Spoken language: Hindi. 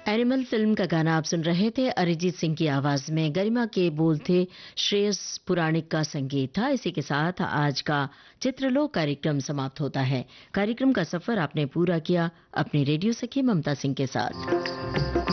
एनिमल फिल्म का गाना आप सुन रहे थे। अरिजीत सिंह की आवाज में, गरिमा के बोल थे, श्रेयस पुराणिक का संगीत था। इसी के साथ आज का चित्रलोक कार्यक्रम समाप्त होता है। कार्यक्रम का सफर आपने पूरा किया अपनी रेडियो सखी ममता सिंह के साथ।